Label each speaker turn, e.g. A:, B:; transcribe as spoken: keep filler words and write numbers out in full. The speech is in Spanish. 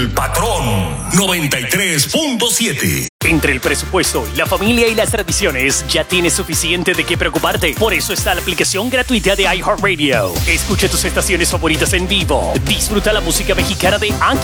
A: El Patrón noventa y tres punto siete.
B: Entre el presupuesto, la familia y las tradiciones, ya tienes suficiente de qué preocuparte. Por eso está la aplicación gratuita de iHeartRadio. Escucha tus estaciones favoritas en vivo. Disfruta la música mexicana de Ángel